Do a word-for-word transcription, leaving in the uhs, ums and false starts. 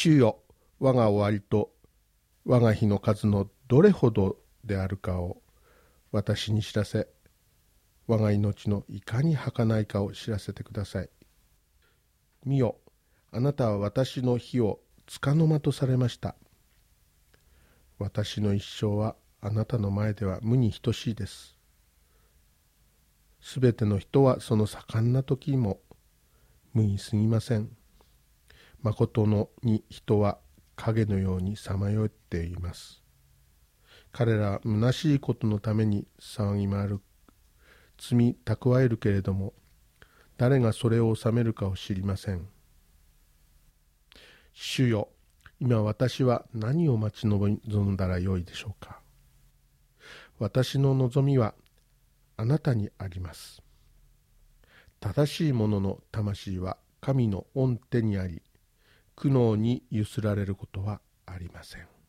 主よ、我が終わりと我が日の数のどれほどであるかを私に知らせ、我が命のいかに儚いかを知らせてください。見よ、あなたは私の日を束の間とされました。私の一生はあなたの前では無に等しいです。すべての人はその盛んな時も無に過ぎません。まことのに人は影のようにさまよっています。彼らは虚しいことのために騒ぎ回る、罪蓄えるけれども、誰がそれを治めるかを知りません。主よ、今私は何を待ち望んだらよいでしょうか。私の望みはあなたにあります。正しい者の魂は神の御手にあり、苦悩にゆすられることはありません。